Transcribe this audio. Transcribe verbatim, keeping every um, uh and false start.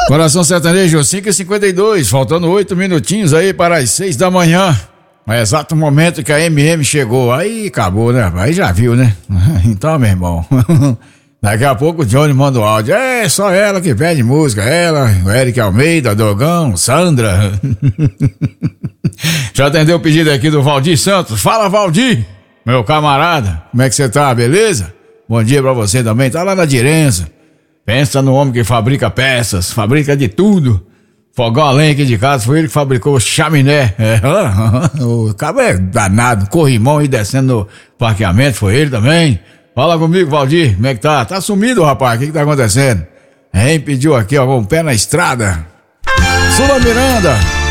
Coração Sertanejo, cinco e cinquenta e dois, faltando oito minutinhos aí para as seis da manhã. No exato momento que a M M chegou. Aí acabou, né? Aí já viu, né? Então, meu irmão. Daqui a pouco o Johnny manda o áudio. É só ela que pede música. Ela, o Eric Almeida, Dogão, Sandra. Já atendeu o pedido aqui do Valdir Santos. Fala, Valdir, meu camarada. Como é que você tá, beleza? Bom dia pra você também. Tá lá na Direnza. Pensa no homem que fabrica peças, fabrica de tudo. Fogão a lenha aqui de casa, foi ele que fabricou o chaminé. É, o cabo é danado, corrimão e descendo no parqueamento, foi ele também. Fala comigo, Valdir, como é que tá? Tá sumido, rapaz, o que que tá acontecendo? Hein, pediu aqui, ó, com o pé na estrada. Sula Miranda,